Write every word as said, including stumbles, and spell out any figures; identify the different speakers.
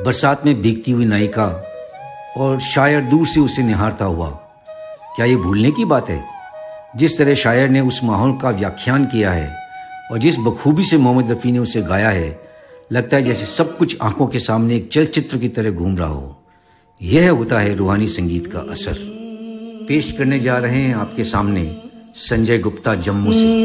Speaker 1: बरसात में भीगती हुई नायिका और शायर दूर से उसे निहारता हुआ, क्या ये भूलने की बात है? जिस तरह शायर ने उस माहौल का व्याख्यान किया है और जिस बखूबी से मोहम्मद रफ़ी ने उसे गाया है, लगता है जैसे सब कुछ आंखों के सामने एक चलचित्र की तरह घूम रहा हो। यह होता है रूहानी संगीत का असर। पेश करने जा रहे हैं आपके सामने संजय गुप्ता जम्मू से।